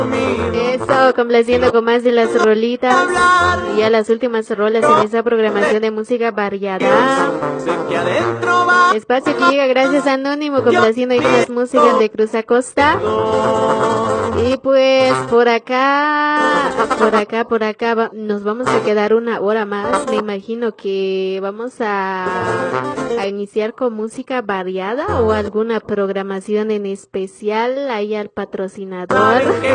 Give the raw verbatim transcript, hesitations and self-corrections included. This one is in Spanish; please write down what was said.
Eso, complaciendo con más de las rolitas. Y ya las últimas rolas en esa programación de música variada. Espacio que llega gracias a Anónimo, complaciendo ahí las músicas de Cruz Acosta. Y pues por acá, por acá, por acá va, nos vamos a quedar una hora más. Me imagino que vamos a, a iniciar con música variada o alguna programación en especial ahí al patrocinador.